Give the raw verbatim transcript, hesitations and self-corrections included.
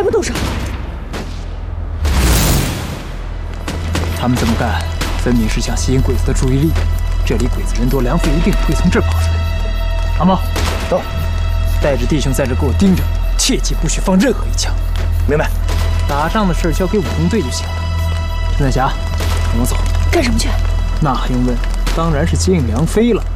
还不动手？ 他们这么干，分明是想吸引鬼子的注意力。这里鬼子人多，梁飞一定会从这儿跑出来。阿茂， 走， 带着弟兄在这给我盯着，切记不许放任何一枪。 明白。 打仗的事交给武工队就行了。陈彩霞，跟我走。 干什么去？ 那还用问？当然是接应梁飞了。